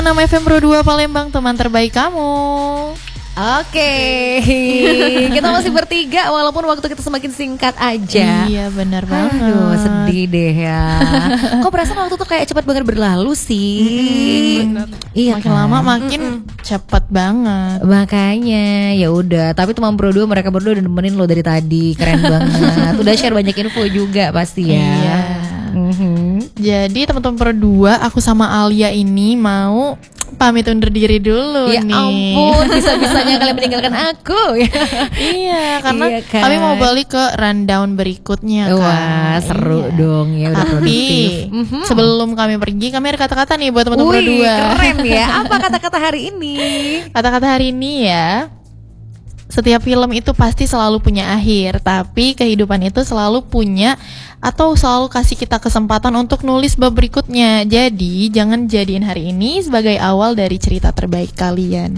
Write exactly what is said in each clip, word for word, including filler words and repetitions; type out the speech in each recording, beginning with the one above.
enam F M Pro dua Palembang, teman terbaik kamu. Oke, kita masih bertiga walaupun waktu kita semakin singkat aja. Iya benar banget. Aduh, sedih deh ya. Kok perasaan waktu tuh kayak cepat banget berlalu sih. Mm-hmm. Iya, makin kan? lama makin mm-hmm. cepat banget. Makanya ya udah. Tapi teman Pro dua mereka berdua udah nemenin lo dari tadi, keren banget. Udah share banyak info juga pasti ya. Iya. Mm-hmm. Jadi teman-teman Pro dua, aku sama Alia ini mau pamit undur diri dulu ya nih. Ya ampun, bisa-bisanya kalian meninggalkan aku. Iya, karena iya kan? kami mau balik ke rundown berikutnya. Wah, kan? seru iya. dong ya, udah Tapi produktif. Mm-hmm. sebelum kami pergi, kami ada kata-kata nih buat teman-teman Pro dua. Keren ya. Apa kata-kata hari ini? Kata-kata hari ini ya. Setiap film itu pasti selalu punya akhir, tapi kehidupan itu selalu punya atau selalu kasih kita kesempatan untuk nulis bab berikutnya. Jadi jangan jadiin hari ini sebagai awal dari cerita terbaik kalian.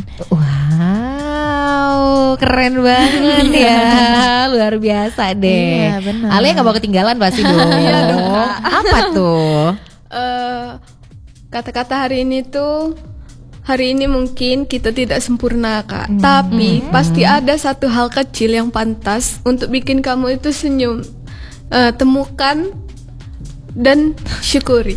Wow, keren banget ya, luar biasa deh. Iya, benar. Alia nggak mau ketinggalan pasti dong. Iya dong. Apa tuh? Uh, kata-kata hari ini tuh, hari ini mungkin kita tidak sempurna kak, hmm. tapi hmm. pasti ada satu hal kecil yang pantas untuk bikin kamu itu senyum. Uh, temukan dan syukuri.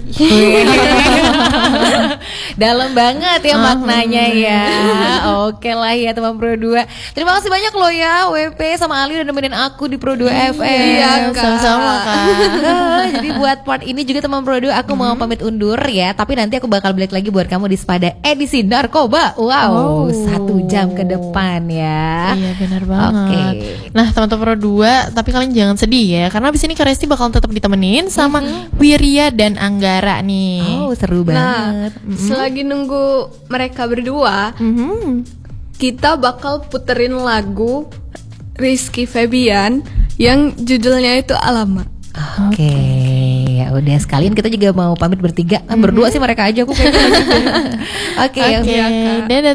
Dalam banget ya maknanya ya. Oke lah ya teman Pro dua. Terima kasih banyak loh ya W P sama Ali udah nemenin aku di Pro dua F M. Iya kak. Sama-sama kak. Jadi buat part ini juga teman Pro dua aku hmm. mau pamit undur ya. Tapi nanti aku bakal balik lagi buat kamu di Sepada edisi Narkoba. Wow, oh. satu jam ke depan ya. Iya benar banget. Okay. Nah teman-teman Pro dua, tapi kalian jangan sedih ya, karena abis ini Kak Resti bakal tetap ditemenin sama mm-hmm. Wirya dan Anggara nih. Oh seru banget. Nah, mm-hmm. selagi nunggu mereka berdua, mm-hmm. kita bakal puterin lagu Rizky Febian yang judulnya itu Alamak. Oke, okay. Ya udah sekalian kita juga mau pamit bertiga, mm-hmm. berdua sih mereka aja aku kayaknya. Oke, okay, okay. Dadah.